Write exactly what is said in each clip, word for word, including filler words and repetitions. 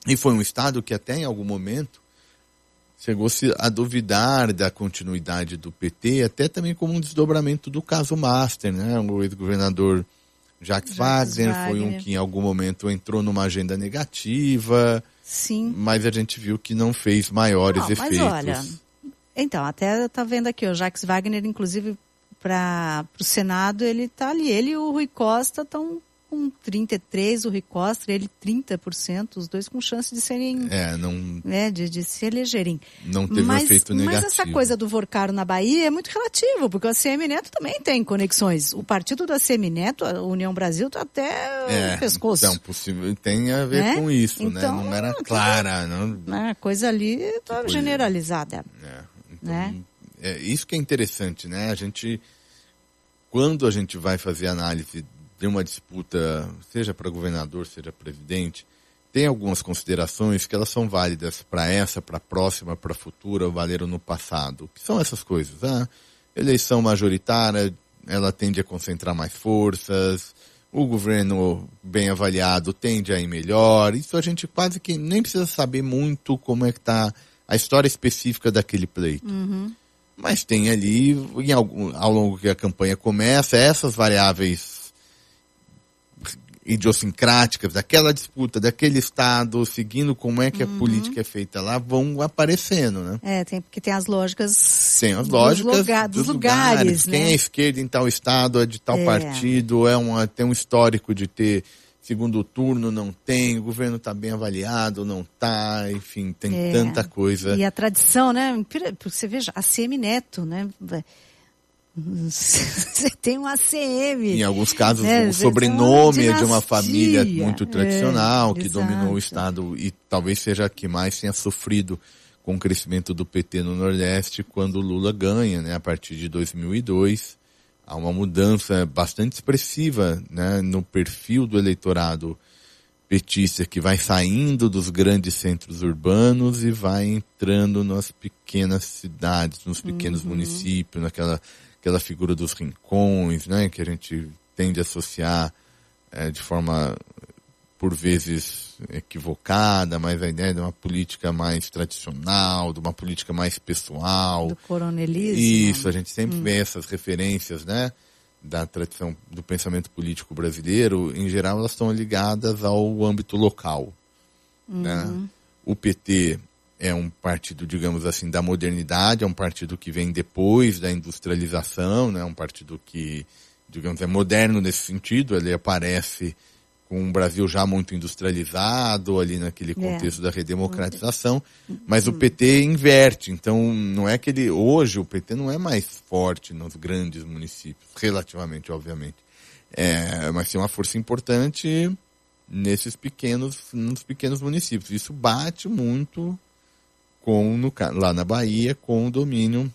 E foi um estado que até em algum momento chegou-se a duvidar da continuidade do P T, até também como um desdobramento do caso Master, né? O ex-governador Jacques, Jacques Wagner, Wagner foi um que em algum momento entrou numa agenda negativa, sim, mas a gente viu que não fez maiores não, efeitos. Mas olha, então, até tá vendo aqui, o Jacques Wagner, inclusive, para o Senado, ele tá ali, ele e o Rui Costa estão com trinta e três, o Rui Costa, ele trinta por cento, os dois com chance de serem, é, não, né, de, de se elegerem. Não teve mas, um efeito negativo. Mas essa coisa do Vorcaro na Bahia é muito relativo, porque o A C M Neto também tem conexões. O partido do A C M Neto, a União Brasil, tá até é, no pescoço. Então, possível, tem a ver é? com isso, então, né? Não era clara. Não... A coisa ali tá tipo, generalizada. É, então, né? É, isso que é interessante, né? A gente, quando a gente vai fazer análise de uma disputa, seja para governador, seja presidente, tem algumas considerações que elas são válidas para essa, para a próxima, para a futura, valeram no passado. Que são essas coisas? A eleição majoritária, ela tende a concentrar mais forças, o governo bem avaliado tende a ir melhor. Isso a gente quase que nem precisa saber muito como é que está a história específica daquele pleito. Uhum. Mas tem ali, em algum, ao longo que a campanha começa, essas variáveis idiosincráticas daquela disputa, daquele estado, seguindo como é que uhum. a política é feita lá, vão aparecendo, né? É, tem, porque tem as lógicas, tem as lógicas dos, lugar, dos, dos lugares, lugares, né? Quem é esquerda em tal estado, é de tal é. partido, é uma, tem um histórico de ter segundo turno, não tem, o governo está bem avaliado, não está, enfim, tem é. tanta coisa. E a tradição, né? Porque você veja, A C M Neto, né? Você tem um A C M. Em alguns casos, né? o sobrenome é de uma família muito tradicional, é, que exato. dominou o estado e talvez seja a que mais tenha sofrido com o crescimento do P T no Nordeste quando o Lula ganha, né? A partir de dois mil e dois. Há uma mudança bastante expressiva, né? No perfil do eleitorado petista, que vai saindo dos grandes centros urbanos e vai entrando nas pequenas cidades, nos pequenos uhum. municípios, naquela aquela figura dos rincões, né, que a gente tende a associar é, de forma, por vezes, equivocada, mas a ideia de uma política mais tradicional, de uma política mais pessoal. Do coronelismo. Isso, a gente sempre hum. vê essas referências, né, da tradição do pensamento político brasileiro. Em geral, elas estão ligadas ao âmbito local. Uhum. Né? O P T é um partido, digamos assim, da modernidade, é um partido que vem depois da industrialização, né? Um partido que, digamos, é moderno nesse sentido, ele aparece com um Brasil já muito industrializado, ali naquele contexto é. da redemocratização, mas o P T inverte, então não é que ele, hoje o P T não é mais forte nos grandes municípios, relativamente, obviamente, é, mas tem uma força importante nesses pequenos, nos pequenos municípios, isso bate muito com, no, lá na Bahia, com o domínio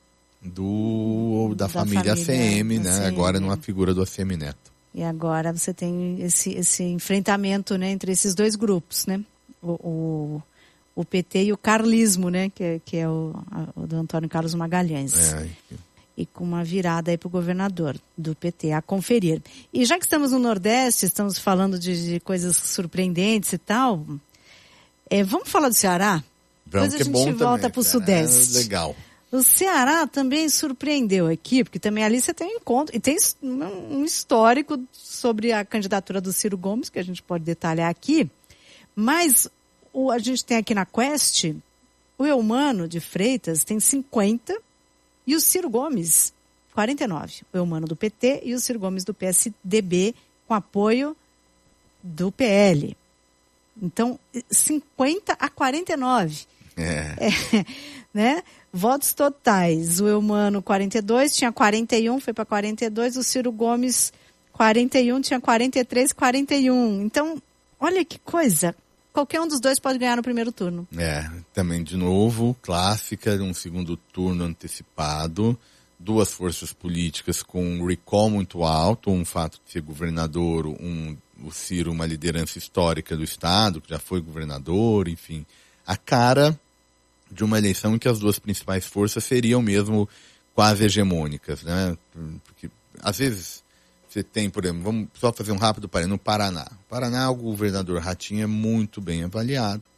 do, da, da família, família A C M, né? A C M. Agora numa figura do A C M Neto. E agora você tem esse, esse enfrentamento, né, entre esses dois grupos, né? O, o, o P T e o carlismo, né? Que, que é o, a, o do Antônio Carlos Magalhães. É. E com uma virada aí para o governador do P T a conferir. E já que estamos no Nordeste, estamos falando de, de coisas surpreendentes e tal, é, vamos falar do Ceará? Vamos, Depois a gente é volta para o Sudeste. É legal. O Ceará também surpreendeu aqui, porque também ali você tem um encontro, e tem um histórico sobre a candidatura do Ciro Gomes, que a gente pode detalhar aqui, mas o, a gente tem aqui na Quest, o Eumano de Freitas tem cinquenta e o Ciro Gomes quarenta e nove. O Eumano do P T e o Ciro Gomes do P S D B com apoio do P L. Então, cinquenta a quarenta e nove. É. É, né? Votos totais. O Eumano quarenta e dois, tinha quarenta e um, foi para quarenta e dois. O Ciro Gomes quarenta e um, tinha quarenta e três, quarenta e um. Então, olha que coisa. Qualquer um dos dois pode ganhar no primeiro turno. É, também de novo, clássica, um segundo turno antecipado. Duas forças políticas com um recall muito alto, um fato de ser governador, um, o Ciro uma liderança histórica do Estado, que já foi governador, enfim. A cara de uma eleição em que as duas principais forças seriam mesmo quase hegemônicas, né? Porque, às vezes, você tem, por exemplo, vamos só fazer um rápido parênteses, no Paraná. No Paraná, o governador Ratinho é muito bem avaliado.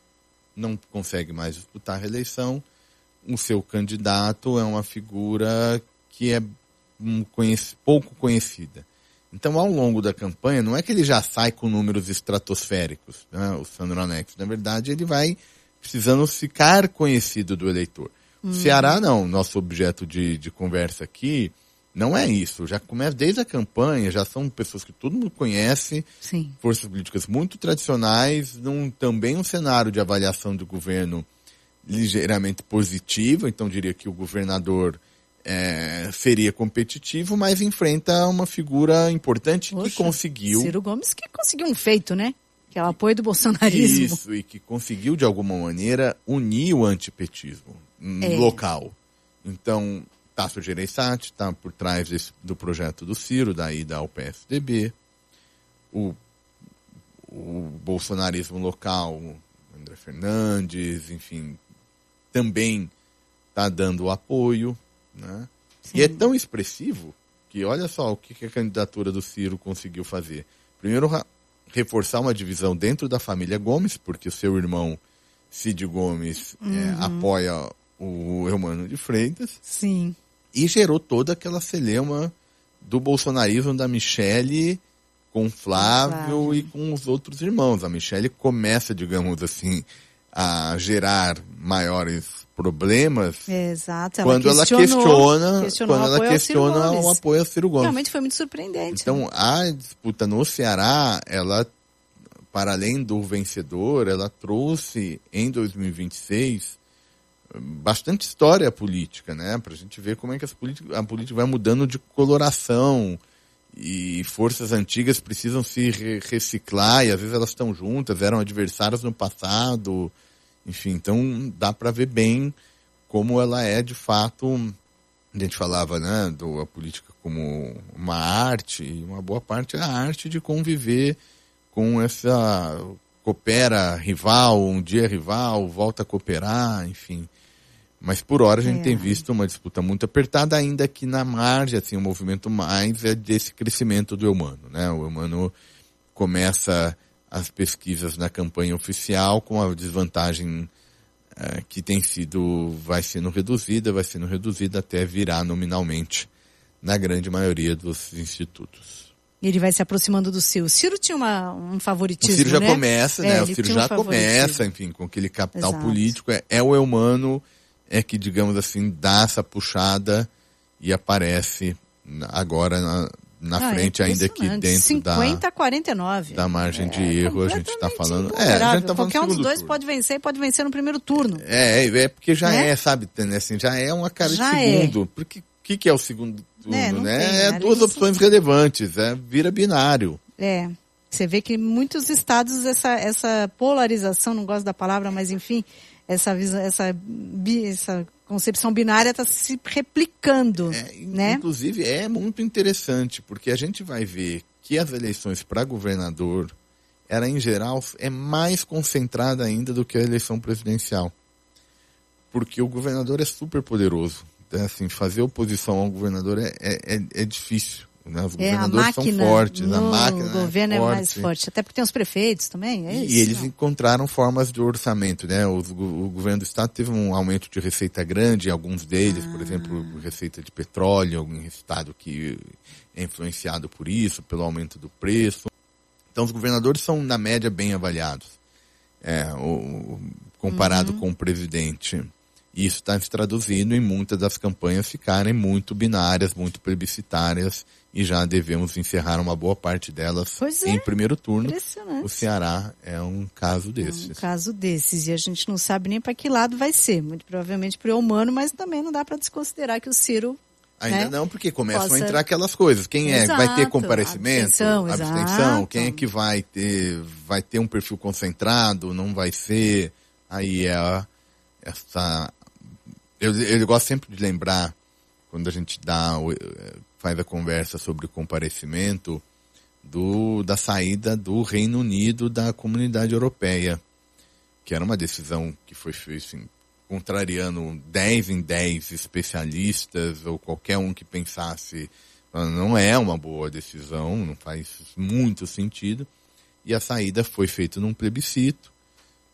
não consegue mais disputar a reeleição. O seu candidato é uma figura que é um conhec- pouco conhecida. Então, ao longo da campanha, não é que ele já sai com números estratosféricos, né, o Sandro Anex. Na verdade, ele vai precisando ficar conhecido do eleitor. Hum. O Ceará, não. Nosso objeto de, de conversa aqui não é isso. Já começa desde a campanha, já são pessoas que todo mundo conhece, Sim. Forças políticas muito tradicionais, num, também um cenário de avaliação do governo ligeiramente positivo. Então, diria que o governador É, seria competitivo, mas enfrenta uma figura importante. Poxa, que conseguiu... Ciro Gomes que conseguiu um feito, né? Que é o apoio do bolsonarismo. Isso, e que conseguiu, de alguma maneira, unir o antipetismo é. local. Então, Tasso Gereissati está por trás desse, do projeto do Ciro, da ida ao P S D B. O, o bolsonarismo local, André Fernandes, enfim, também está dando apoio. Né? E é tão expressivo que olha só o que a candidatura do Ciro conseguiu fazer. Primeiro, reforçar uma divisão dentro da família Gomes, porque o seu irmão Cid Gomes uhum. é, apoia o Eumano de Freitas. Sim. E gerou toda aquela celeuma do bolsonarismo da Michele com Flávio, Flávio e com os outros irmãos. A Michele começa, digamos assim, a gerar maiores problemas é, exato. Ela quando ela questiona, quando ela questiona o apoio ao Ciro Gomes. Realmente foi muito surpreendente. Então, a disputa no Ceará, ela, para além do vencedor, ela trouxe em dois mil e vinte e seis bastante história política, né? Pra gente ver como é que as política, a política vai mudando de coloração e forças antigas precisam se re- reciclar e às vezes elas estão juntas, eram adversárias no passado. Enfim, então dá para ver bem como ela é de fato, a gente falava, né, do, a política como uma arte, e uma boa parte é a arte de conviver com essa, coopera rival, um dia rival, volta a cooperar, enfim. Mas por hora a gente é. tem visto uma disputa muito apertada, ainda que na margem, assim, o movimento mais é desse crescimento do Eumano, né, o Eumano começa as pesquisas na campanha oficial com a desvantagem uh, que tem sido, vai sendo reduzida, vai sendo reduzida até virar nominalmente na grande maioria dos institutos. Ele vai se aproximando do Ciro. O Ciro tinha uma, um favoritismo, O Ciro já né? começa, né? É, o Ciro já um começa, enfim, com aquele capital Exato. político. É, é o Eumano, é que, digamos assim, dá essa puxada e aparece agora na, na ah, frente, é ainda que dentro cinquenta a quarenta e nove. Da margem é, de erro, a gente está falando. É, a gente tá falando qualquer um dos dois turno. Pode vencer e pode vencer no primeiro turno. É, é porque já né? é, sabe, assim, já é uma cara já de segundo. É. Porque o que, que é o segundo turno, é, né? Tem, é duas opções você... relevantes, é, vira binário. É. Você vê que em muitos estados essa, essa polarização, não gosto da palavra, mas enfim, essa, essa, essa concepção binária está se replicando, é, né? Inclusive é muito interessante, porque a gente vai ver que as eleições para governador, ela em geral é mais concentrada ainda do que a eleição presidencial. Porque o governador é super poderoso. Então, assim, fazer oposição ao governador é, é, é difícil. Né? Os é, governadores máquina, são fortes, no a máquina o governo é, é forte. mais forte, até porque tem os prefeitos também, é e, isso? E eles não. encontraram formas de orçamento, né? O, o, o governo do estado teve um aumento de receita grande, alguns deles, ah. por exemplo, receita de petróleo, algum estado que é influenciado por isso, pelo aumento do preço. Então os governadores são, na média, bem avaliados, é, o, comparado uhum. com o presidente. E isso está se traduzindo em muitas das campanhas ficarem muito binárias, muito plebiscitárias, e já devemos encerrar uma boa parte delas é, em primeiro turno. O Ceará é um caso desses. É um caso desses, e a gente não sabe nem para que lado vai ser. Muito provavelmente para o Eumano, mas também não dá para desconsiderar que o Ciro... Ainda né, não, porque começam possa... a entrar aquelas coisas. Quem é exato, vai ter comparecimento? Abstenção, abstenção. Quem é que vai ter, vai ter um perfil concentrado? Não vai ser? Aí é a, essa... Eu, eu gosto sempre de lembrar, quando a gente dá, faz a conversa sobre o comparecimento, do, da saída do Reino Unido da Comunidade Europeia, que era uma decisão que foi feita, assim, contrariando dez em dez especialistas, ou qualquer um que pensasse, não é uma boa decisão, não faz muito sentido, e a saída foi feita num plebiscito,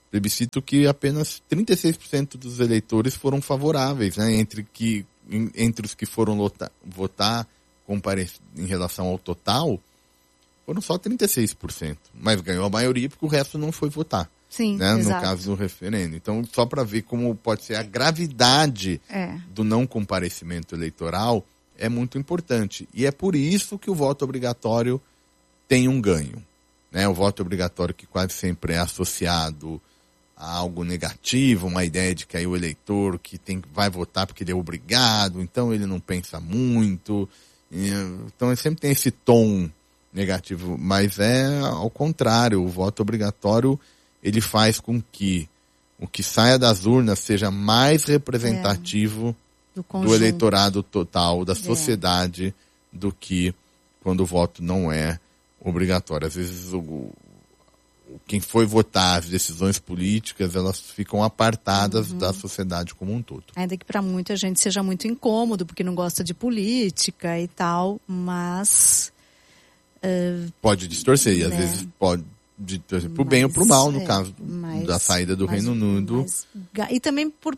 plebiscito que apenas trinta e seis por cento dos eleitores foram favoráveis, né? Entre, que, entre os que foram lotar, votar compare, em relação ao total, foram só trinta e seis por cento. Mas ganhou a maioria porque o resto não foi votar. Sim, né? No exato. caso do referendo. Então, só para ver como pode ser a gravidade é. do não comparecimento eleitoral, é muito importante. E é por isso que o voto obrigatório tem um ganho. Né? O voto obrigatório que quase sempre é associado a algo negativo, uma ideia de que aí o eleitor que tem, vai votar porque ele é obrigado, então ele não pensa muito. Então ele sempre tem esse tom negativo, mas é ao contrário, o voto obrigatório ele faz com que o que saia das urnas seja mais representativo é, do, do eleitorado total, da sociedade, é. do que quando o voto não é obrigatório. Às vezes o, quem foi votar, as decisões políticas, elas ficam apartadas uhum. da sociedade como um todo. Ainda que para muita gente seja muito incômodo, porque não gosta de política e tal, mas... Uh, pode distorcer, e às né? vezes pode distorcer para o bem ou para o mal, no é, caso mas, da saída do mas, Reino Unido. Mas, e também por...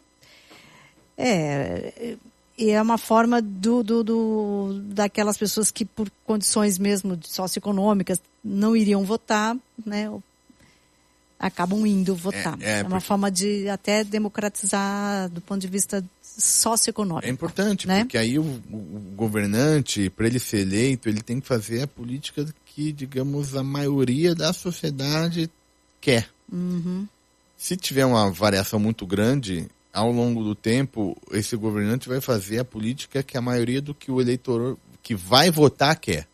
É... E é uma forma do, do, do, daquelas pessoas que, por condições mesmo socioeconômicas, não iriam votar, né? Acabam indo votar. É, é, é uma porque... forma de até democratizar do ponto de vista socioeconômico. É importante, né? Porque aí o, o governante, para ele ser eleito, ele tem que fazer a política que, digamos, a maioria da sociedade quer. Uhum. Se tiver uma variação muito grande, ao longo do tempo, esse governante vai fazer a política que a maioria do que o eleitor que vai votar quer.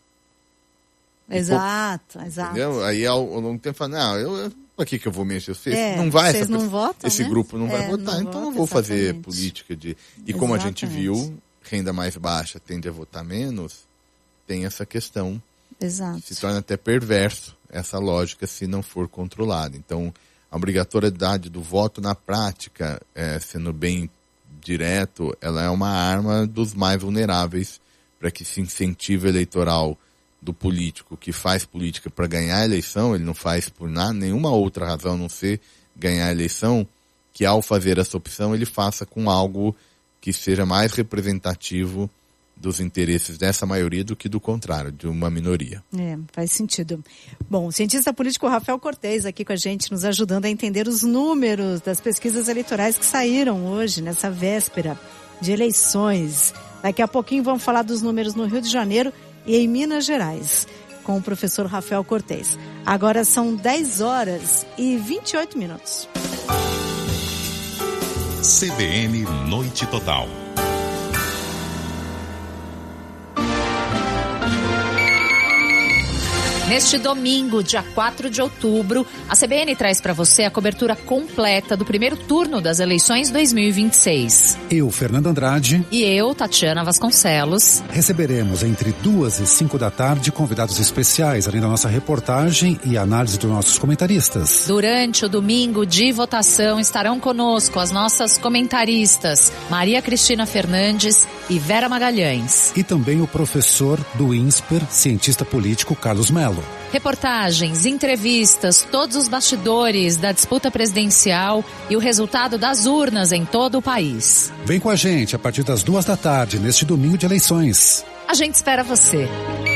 Exato, exato. Entendeu? Aí ao, ao longo do tempo fala, não, eu, pra que que eu vou mexer? Você é, não vai, vocês essa não pessoa, votam, esse né? grupo não é, vai votar, não então vota, eu vou fazer exatamente. política de... E exatamente. Como a gente viu, renda mais baixa tende a votar menos, tem essa questão. Exato. Se torna até perverso essa lógica se não for controlada. Então, a obrigatoriedade do voto na prática, é, sendo bem direto, ela é uma arma dos mais vulneráveis para que esse incentivo eleitoral do político que faz política para ganhar a eleição, ele não faz por nada, nenhuma outra razão a não ser ganhar a eleição, que ao fazer essa opção ele faça com algo que seja mais representativo dos interesses dessa maioria do que do contrário, de uma minoria. É, faz sentido. Bom, o cientista político Rafael Cortez aqui com a gente, nos ajudando a entender os números das pesquisas eleitorais que saíram hoje, nessa véspera de eleições. Daqui a pouquinho vamos falar dos números no Rio de Janeiro e em Minas Gerais, com o professor Rafael Cortez. Agora são dez horas e vinte e oito minutos. C B N Noite Total. Neste domingo, dia quatro de outubro, a C B N traz para você a cobertura completa do primeiro turno das eleições dois mil e vinte e seis. Eu, Fernando Andrade. E eu, Tatiana Vasconcelos. Receberemos entre duas e cinco da tarde convidados especiais, além da nossa reportagem e análise dos nossos comentaristas. Durante o domingo de votação estarão conosco as nossas comentaristas Maria Cristina Fernandes e Vera Magalhães. E também o professor do INSPER, cientista político Carlos Mello. Reportagens, entrevistas, todos os bastidores da disputa presidencial e o resultado das urnas em todo o país. Vem com a gente a partir das duas da tarde, neste domingo de eleições. A gente espera você.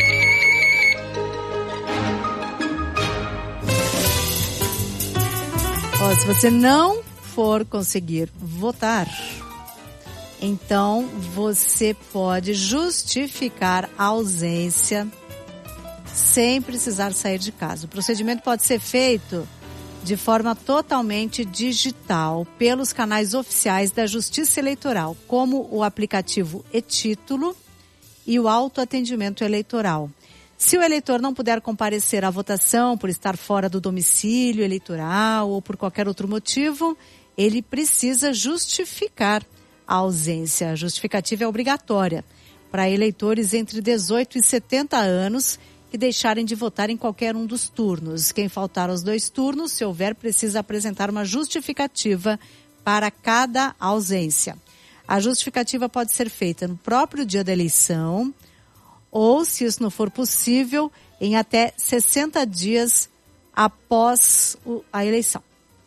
Ó, se você não for conseguir votar, então você pode justificar a ausência sem precisar sair de casa. O procedimento pode ser feito de forma totalmente digital pelos canais oficiais da Justiça Eleitoral, como o aplicativo e-Título e o autoatendimento eleitoral. Se o eleitor não puder comparecer à votação por estar fora do domicílio eleitoral ou por qualquer outro motivo, ele precisa justificar a ausência. A justificativa é obrigatória para eleitores entre dezoito e setenta anos que deixarem de votar em qualquer um dos turnos. Quem faltar aos dois turnos, se houver, precisa apresentar uma justificativa para cada ausência. A justificativa pode ser feita no próprio dia da eleição ou, se isso não for possível, em até sessenta dias após a eleição.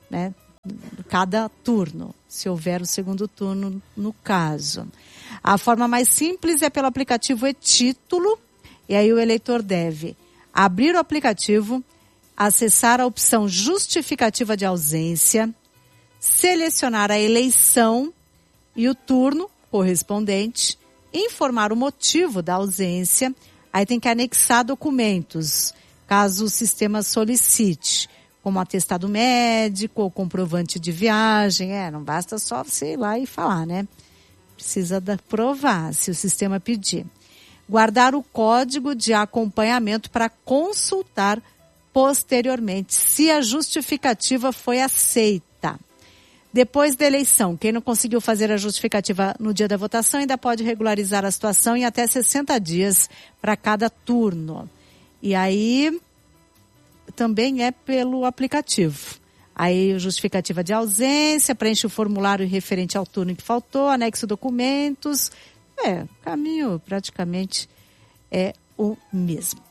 né? Cada turno, se houver o segundo turno no caso. A forma mais simples é pelo aplicativo e-Título, e aí o eleitor deve abrir o aplicativo, acessar a opção justificativa de ausência, selecionar a eleição e o turno correspondente, informar o motivo da ausência, aí tem que anexar documentos, caso o sistema solicite, como atestado médico ou comprovante de viagem. É, não basta só você ir lá e falar, né? Precisa da, provar, se o sistema pedir. Guardar o código de acompanhamento para consultar posteriormente, se a justificativa foi aceita. Depois da eleição, quem não conseguiu fazer a justificativa no dia da votação ainda pode regularizar a situação em até sessenta dias para cada turno. E aí, também é pelo aplicativo. Aí, justificativa de ausência, preenche o formulário referente ao turno que faltou, anexa documentos. É, o caminho praticamente é o mesmo.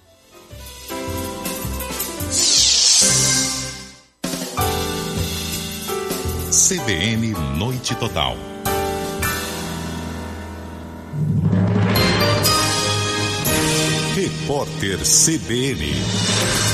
C B N Noite Total. Repórter C B N.